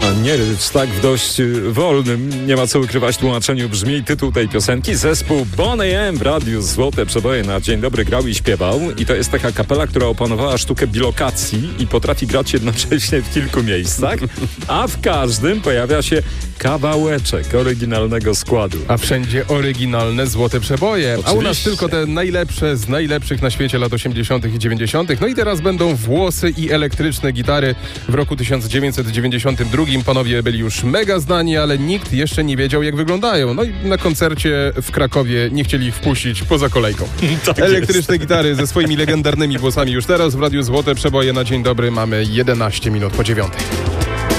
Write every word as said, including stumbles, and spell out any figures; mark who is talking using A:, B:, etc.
A: nie rycz, tak w dość wolnym, nie ma co ukrywać, tłumaczeniu brzmi tytuł tej piosenki. Zespół Boney M w radiu Złote Przeboje na Dzień Dobry grał i śpiewał. I to jest taka kapela, która opanowała sztukę bilokacji i potrafi grać jednocześnie w kilku miejscach, a w każdym pojawia się kawałeczek oryginalnego składu.
B: A wszędzie oryginalne złote przeboje.
A: Oczywiście.
B: A u nas tylko te najlepsze z najlepszych na świecie lat osiemdziesiątych i dziewięćdziesiątych. No i teraz będą włosy i elektryczne gitary. W roku tysiąc dziewięćset dziewięćdziesiątym drugim panowie byli już mega znani, ale nikt jeszcze nie wiedział, jak wyglądają. No i na koncercie w Krakowie nie chcieli ich wpuścić poza kolejką.
A: Tak
B: Elektryczne
A: jest.
B: gitary ze swoimi legendarnymi włosami już teraz w Radiu Złote Przeboje na Dzień Dobry mamy jedenaście minut po dziewiątej.